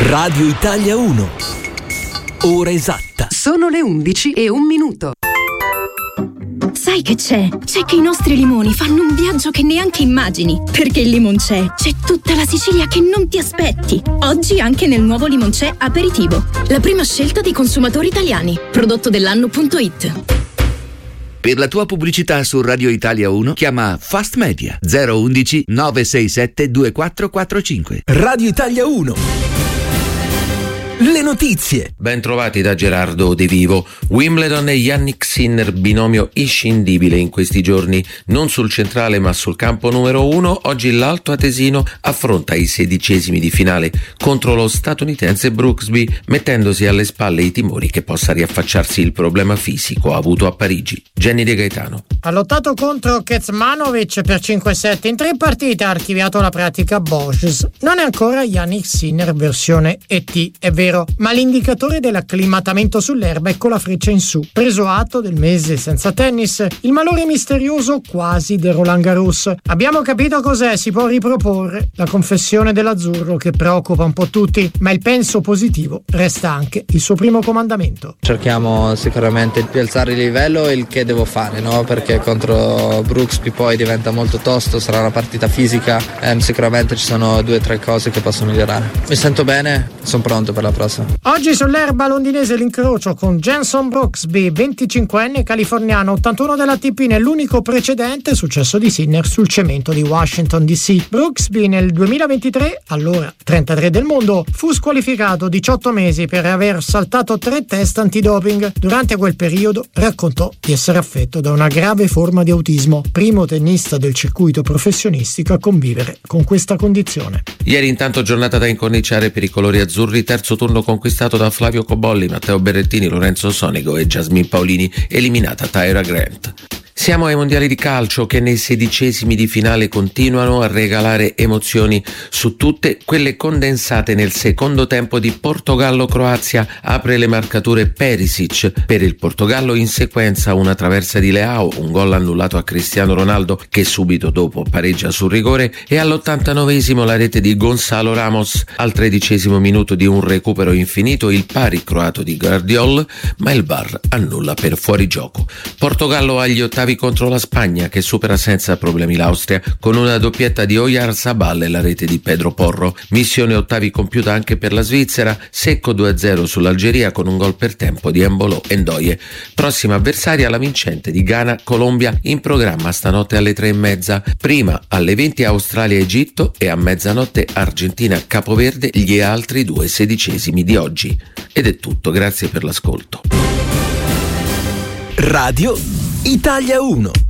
Radio Italia 1. Ora esatta. Sono le 11:01. Sai che c'è? C'è che i nostri limoni fanno un viaggio che neanche immagini. Perché il Limoncè c'è tutta la Sicilia che non ti aspetti. Oggi anche nel nuovo Limoncè Aperitivo. La prima scelta dei consumatori italiani. Prodotto dell'anno.it. Per la tua pubblicità su Radio Italia 1 chiama Fast Media 011 967 2445. Radio Italia 1. Le notizie. Ben trovati da Gerardo De Vivo. Wimbledon e Jannik Sinner, binomio inscindibile in questi giorni, non sul centrale ma sul campo numero 1. Oggi l'Alto Atesino affronta i 16esimi di finale contro lo statunitense Brooksby, mettendosi alle spalle i timori che possa riaffacciarsi il problema fisico avuto a Parigi. Jenny De Gaetano. Ha lottato contro Kecmanovic per 5-7 in 3 partite, ha archiviato la pratica Bosch. Non è ancora Jannik Sinner versione ET, è vero, ma l'indicatore dell'acclimatamento sull'erba è con la freccia in su. Preso atto del mese senza tennis, il malore misterioso quasi del Roland Garros. Abbiamo capito cos'è, si può riproporre. La confessione dell'azzurro che preoccupa un po' tutti, ma il penso positivo resta anche il suo primo comandamento. Cerchiamo sicuramente di alzare il livello e il che devo fare, no? Perché contro Brooksby poi diventa molto tosto, sarà una partita fisica, sicuramente ci sono 2 o 3 cose che possono migliorare. Mi sento bene, sono pronto per la prossima. Oggi sull'erba londinese l'incrocio con Jenson Brooksby, 25enne californiano, 81 dell'ATP, nell'unico precedente successo di Sinner sul cemento di Washington DC. Brooksby nel 2023, allora 33 del mondo, fu squalificato 18 mesi per aver saltato 3 test antidoping. Durante quel periodo raccontò di essere affetto da una grave forma di autismo, primo tennista del circuito professionistico a convivere con questa condizione. Ieri intanto giornata da incorniciare per i colori azzurri, terzo turno conquistato da Flavio Cobolli, Matteo Berrettini, Lorenzo Sonigo e Jasmine Paolini, eliminata Tyra Grant. Siamo ai mondiali di calcio che nei 16esimi di finale continuano a regalare emozioni. Su tutte quelle condensate nel secondo tempo di Portogallo-Croazia apre le marcature Perisic. Per il Portogallo in sequenza una traversa di Leao, un gol annullato a Cristiano Ronaldo che subito dopo pareggia sul rigore, e all'89esimo la rete di Gonzalo Ramos. Al 13esimo minuto di un recupero infinito il pari croato di Guardiol, ma il VAR annulla per fuorigioco. Portogallo agli ottavi contro la Spagna che supera senza problemi l'Austria con una doppietta di Oyarzabal e la rete di Pedro Porro. Missione ottavi compiuta anche per la Svizzera, secco 2-0 sull'Algeria con un gol per tempo di Embolo e Ndoye. Prossima avversaria la vincente di Ghana-Colombia, in programma stanotte alle 3:30. Prima alle 20 Australia-Egitto e a mezzanotte Argentina-Capoverde, gli altri 2 sedicesimi di oggi. Ed è tutto, grazie per l'ascolto. Radio Italia 1.